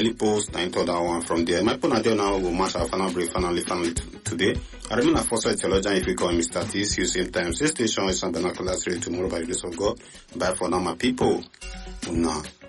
Daily Post, and that one from there. My point now will match our final brief finally today. I remain a foresight theologian if you call me Mr. T. See you same time. Same station is on Binoculars Radio tomorrow by the grace of God. Bye for now, my people. Una.